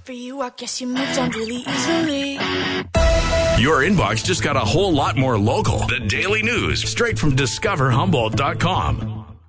for you, I guess you moved on really easily. Your inbox just got a whole lot more local. The Daily News, straight from discoverhumboldt.com.